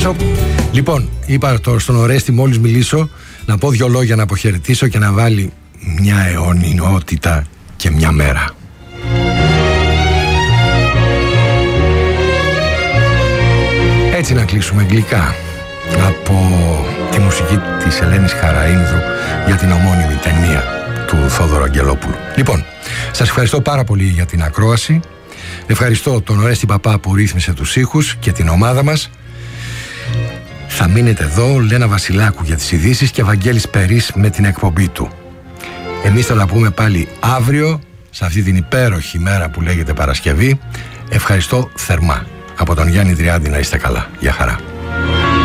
αποχαιρετήσω. Λοιπόν, είπα στον Ορέστη μόλις μιλήσω να πω 2 λόγια να αποχαιρετήσω και να βάλει μια αιωνιότητα και μια μέρα. Έτσι να κλείσουμε γλυκά από τη μουσική της Ελένης Χαραΐνδρου για την ομώνυμη ταινία του Θόδωρου Αγγελόπουλου. Λοιπόν, σας ευχαριστώ πάρα πολύ για την ακρόαση. Ευχαριστώ τον Ορέστη Παπά που ρύθμισε τους ήχους και την ομάδα μας. Θα μείνετε εδώ, Λένα Βασιλάκου για τις ειδήσεις και Βαγγέλης Περής με την εκπομπή του. Εμείς θα τα πούμε πάλι αύριο, σε αυτή την υπέροχη μέρα που λέγεται Παρασκευή. Ευχαριστώ θερμά. Από τον Γιάννη Δριάντη να είστε καλά. Γεια χαρά.